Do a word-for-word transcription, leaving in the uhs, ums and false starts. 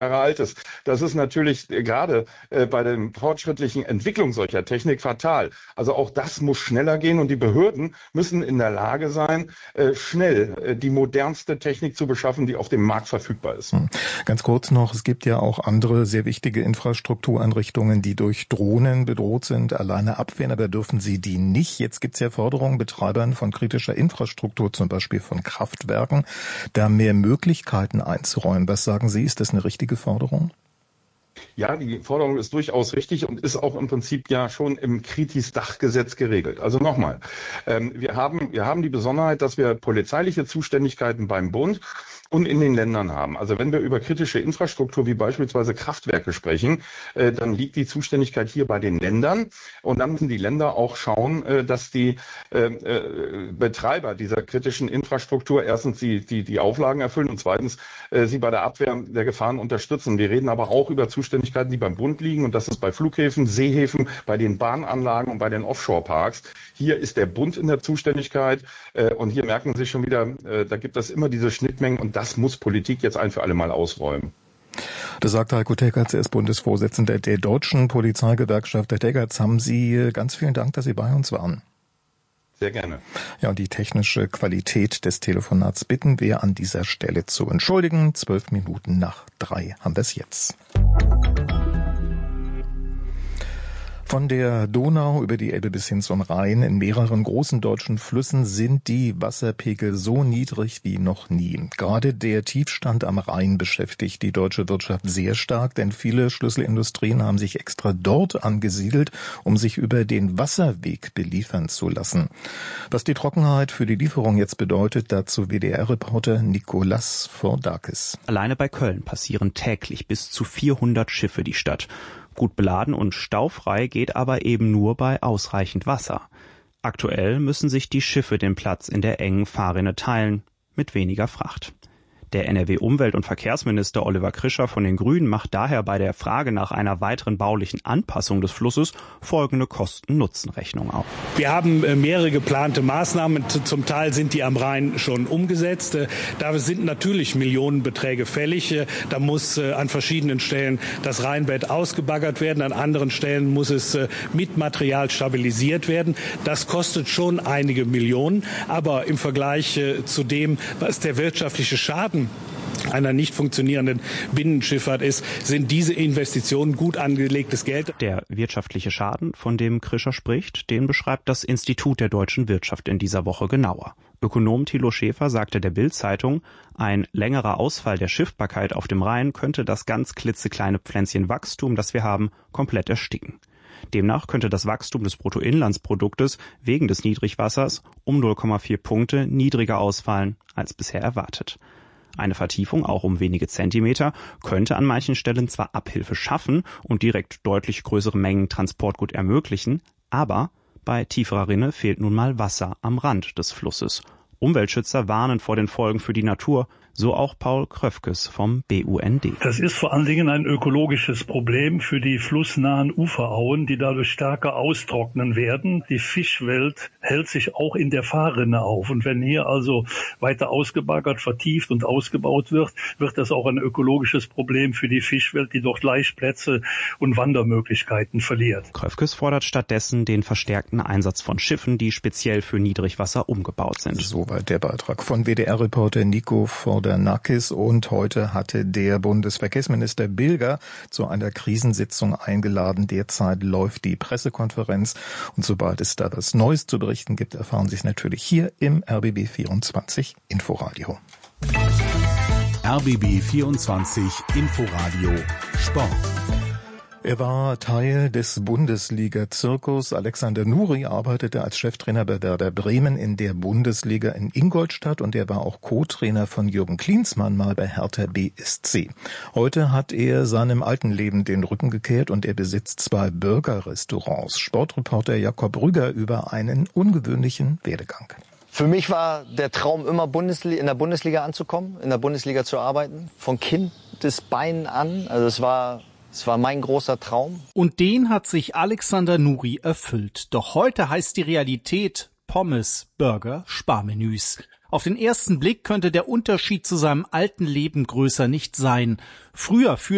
Jahre alt ist. Das ist natürlich äh, gerade äh, bei der fortschrittlichen Entwicklung solcher Technik fatal. Also auch das muss schneller gehen und die Behörden müssen in der Lage sein, äh, schnell äh, die modernste Technik zu beschaffen, die auf dem Markt verfügbar ist. Hm. Ganz kurz noch, es gibt ja auch andere sehr wichtige Infrastruktureinrichtungen, die durch Drohnen bedroht sind. Alleine abwehren, aber dürfen sie die nicht. Jetzt gibt es ja Forderungen Betreibern von kritischer Infrastruktur, zum Beispiel von Kraftwerken, da mehr Möglichkeiten einzuräumen. Was sagen Sie, ist das eine richtige Forderung? Ja, die Forderung ist durchaus richtig und ist auch im Prinzip ja schon im Kritis-Dachgesetz geregelt. Also nochmal, ähm, wir haben, wir haben die Besonderheit, dass wir polizeiliche Zuständigkeiten beim Bund und in den Ländern haben. Also wenn wir über kritische Infrastruktur wie beispielsweise Kraftwerke sprechen, äh, dann liegt die Zuständigkeit hier bei den Ländern und dann müssen die Länder auch schauen, äh, dass die äh, äh, Betreiber dieser kritischen Infrastruktur erstens die, die, die Auflagen erfüllen und zweitens äh, sie bei der Abwehr der Gefahren unterstützen. Wir reden aber auch über Zuständigkeiten, die beim Bund liegen und das ist bei Flughäfen, Seehäfen, bei den Bahnanlagen und bei den Offshore-Parks. Hier ist der Bund in der Zuständigkeit äh, und hier merken Sie schon wieder, äh, da gibt es immer diese Schnittmengen und das muss Politik jetzt ein für alle Mal ausräumen. Das sagt Heiko Teggerts, er ist Bundesvorsitzender der Deutschen Polizeigewerkschaft. Herr Teggerts, haben Sie ganz vielen Dank, dass Sie bei uns waren. Sehr gerne. Ja, und die technische Qualität des Telefonats bitten wir an dieser Stelle zu entschuldigen. Zwölf Minuten nach drei haben wir es jetzt. Von der Donau über die Elbe bis hin zum Rhein in mehreren großen deutschen Flüssen sind die Wasserpegel so niedrig wie noch nie. Gerade der Tiefstand am Rhein beschäftigt die deutsche Wirtschaft sehr stark, denn viele Schlüsselindustrien haben sich extra dort angesiedelt, um sich über den Wasserweg beliefern zu lassen. Was die Trockenheit für die Lieferung jetzt bedeutet, dazu W D R-Reporter Nicolas Vordakis. Alleine bei Köln passieren täglich bis zu vierhundert Schiffe die Stadt. Gut beladen und staufrei geht aber eben nur bei ausreichend Wasser. Aktuell müssen sich die Schiffe den Platz in der engen Fahrrinne teilen, mit weniger Fracht. Der N R W-Umwelt- und Verkehrsminister Oliver Krischer von den Grünen macht daher bei der Frage nach einer weiteren baulichen Anpassung des Flusses folgende Kosten-Nutzen-Rechnung auf. Wir haben mehrere geplante Maßnahmen. Zum Teil sind die am Rhein schon umgesetzt. Da sind natürlich Millionenbeträge fällig. Da muss an verschiedenen Stellen das Rheinbett ausgebaggert werden. An anderen Stellen muss es mit Material stabilisiert werden. Das kostet schon einige Millionen. Aber im Vergleich zu dem, was der wirtschaftliche Schaden einer nicht funktionierenden Binnenschifffahrt ist, sind diese Investitionen gut angelegtes Geld. Der wirtschaftliche Schaden, von dem Krischer spricht, den beschreibt das Institut der deutschen Wirtschaft in dieser Woche genauer. Ökonom Thilo Schäfer sagte der Bild-Zeitung, ein längerer Ausfall der Schiffbarkeit auf dem Rhein könnte das ganz klitzekleine Pflänzchen Wachstum, das wir haben, komplett ersticken. Demnach könnte das Wachstum des Bruttoinlandsproduktes wegen des Niedrigwassers um null Komma vier Punkte niedriger ausfallen als bisher erwartet. Eine Vertiefung, auch um wenige Zentimeter, könnte an manchen Stellen zwar Abhilfe schaffen und direkt deutlich größere Mengen Transportgut ermöglichen, aber bei tieferer Rinne fehlt nun mal Wasser am Rand des Flusses. Umweltschützer warnen vor den Folgen für die Natur, so auch Paul Kröfkes vom B U N D. Das ist vor allen Dingen ein ökologisches Problem für die flussnahen Uferauen, die dadurch stärker austrocknen werden. Die Fischwelt hält sich auch in der Fahrrinne auf. Und wenn hier also weiter ausgebaggert, vertieft und ausgebaut wird, wird das auch ein ökologisches Problem für die Fischwelt, die dort Laichplätze und Wandermöglichkeiten verliert. Kröfkes fordert stattdessen den verstärkten Einsatz von Schiffen, die speziell für Niedrigwasser umgebaut sind. Soweit der Beitrag von W D R-Reporter Nico Vordakis. Und heute hatte der Bundesverkehrsminister Bilger zu einer Krisensitzung eingeladen. Derzeit läuft die Pressekonferenz und sobald es da was Neues zu berichten gibt, erfahren Sie es natürlich hier im R B B vierundzwanzig Inforadio. R B B vierundzwanzig Inforadio Sport. Er war Teil des Bundesliga-Zirkus. Alexander Nuri arbeitete als Cheftrainer bei Werder Bremen in der Bundesliga in Ingolstadt und er war auch Co-Trainer von Jürgen Klinsmann mal bei Hertha B S C. Heute hat er seinem alten Leben den Rücken gekehrt und er besitzt zwei Burger-Restaurants. Sportreporter Jakob Rüger über einen ungewöhnlichen Werdegang. Für mich war der Traum immer, Bundesliga, in der Bundesliga anzukommen, in der Bundesliga zu arbeiten. Von Kindesbeinen an. Also es war... Es war mein großer Traum. Und den hat sich Alexander Nuri erfüllt. Doch heute heißt die Realität Pommes, Burger, Sparmenüs. Auf den ersten Blick könnte der Unterschied zu seinem alten Leben größer nicht sein. Früher führte